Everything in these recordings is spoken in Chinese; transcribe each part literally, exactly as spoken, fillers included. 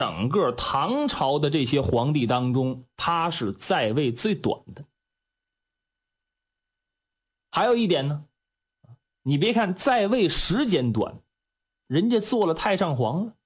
整个唐朝的这些皇帝当中，他是在位最短的。还有一点呢，你别看在位时间短，人家做了太上皇了。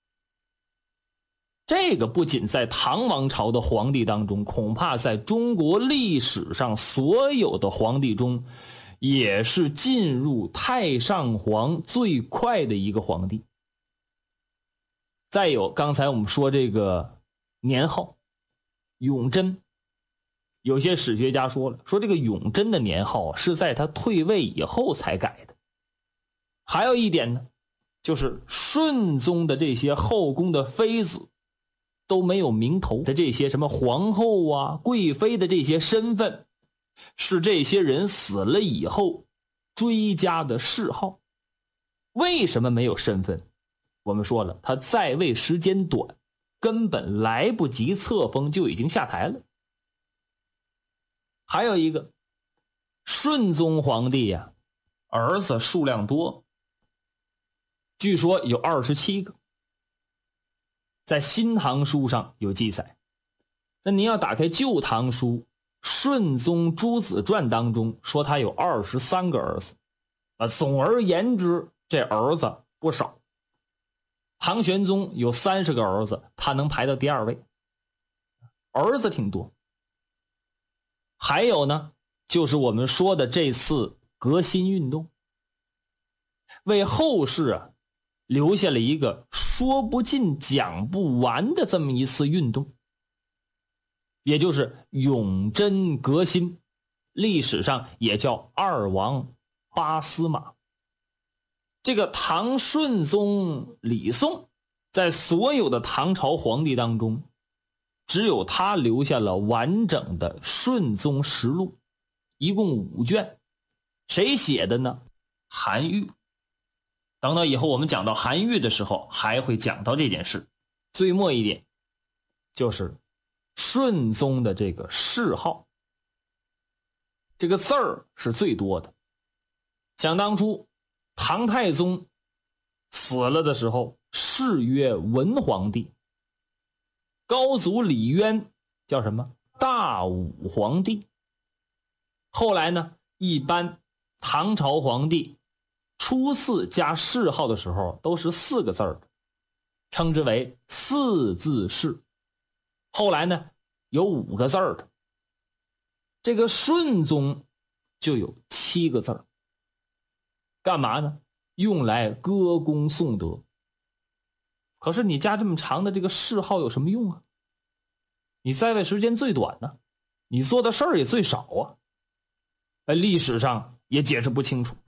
这个不仅在唐王朝的皇帝当中，恐怕在中国历史上所有的皇帝中，也是进入太上皇最快的一个皇帝。再有刚才我们说这个年号永贞，有些史学家说了，说这个永贞的年号是在他退位以后才改的。还有一点呢，就是顺宗的这些后宫的妃子都没有名头的，这些什么皇后啊、贵妃的这些身份，是这些人死了以后追加的谥号。为什么没有身份？我们说了，他在位时间短，根本来不及册封就已经下台了。还有一个，顺宗皇帝呀、啊，儿子数量多，据说有二十七个，在新唐书上有记载。那您要打开旧唐书《顺宗诸子传》当中，说他有二十三个儿子。啊，总而言之，这儿子不少。唐玄宗有三十个儿子，他能排到第二位，儿子挺多。还有呢，就是我们说的这次革新运动，为后世啊留下了一个说不尽讲不完的这么一次运动，也就是永贞革新，历史上也叫二王八司马。这个唐顺宗李诵，在所有的唐朝皇帝当中，只有他留下了完整的顺宗实录，一共五卷。谁写的呢？韩愈。等到以后我们讲到韩愈的时候，还会讲到这件事。最末一点，就是顺宗的这个谥号，这个字儿是最多的。想当初唐太宗死了的时候，谥曰文皇帝。高祖李渊叫什么？大武皇帝。后来呢，一般唐朝皇帝初次加谥号的时候都是四个字儿的，称之为四字谥。后来呢，有五个字儿的。这个顺宗就有七个字儿。干嘛呢？用来歌功颂德。可是你加这么长的这个谥号有什么用啊？你在位时间最短呢，你做的事儿也最少啊。历史上也解释不清楚。